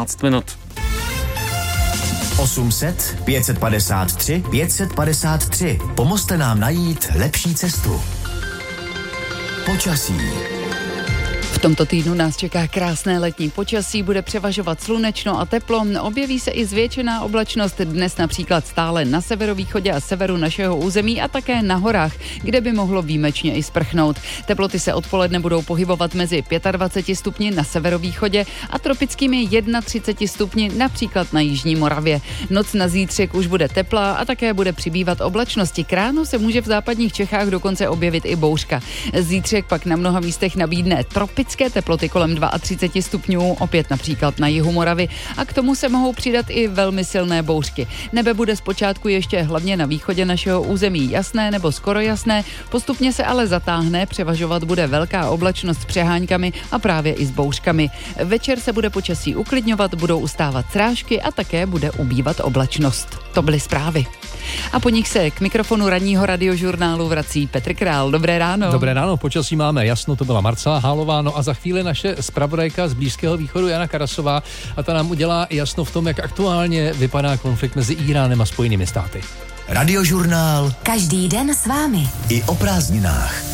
15 minut. 800 553 553. Pomozte nám najít lepší cestu. Počasí. V tomto týdnu nás čeká krásné letní počasí, bude převažovat slunečno a teplo, objeví se i zvětšená oblačnost, dnes například stále na severovýchodě a severu našeho území a také na horách, kde by mohlo výjimečně i sprchnout. Teploty se odpoledne budou pohybovat mezi 25 stupni na severovýchodě a tropickými 31 stupni například na jižní Moravě. Noc na zítřek už bude teplá a také bude přibývat oblačnosti. K ránu se může v západních Čechách dokonce objevit i bouřka. Zítřek pak na mnoha místech nabídne tropické teploty kolem 32 stupňů, opět například na jihu Moravy, a k tomu se mohou přidat i velmi silné bouřky. Nebe bude zpočátku ještě hlavně na východě našeho území jasné nebo skoro jasné, postupně se ale zatáhne, převažovat bude velká oblačnost s přeháňkami a právě i s bouřkami. Večer se bude počasí uklidňovat, budou ustávat srážky a také bude ubývat oblačnost. To byly zprávy. A po nich se k mikrofonu ranního radiožurnálu vrací Petr Král. Dobré ráno. Dobré ráno, počasí máme jasno, to byla Marcela Hálová, no a za chvíli naše zpravodajka z Blízkého východu Jana Karasová a ta nám udělá jasno v tom, jak aktuálně vypadá konflikt mezi Íránem a Spojenými státy. Radiožurnál. Každý den s vámi. I o prázdninách.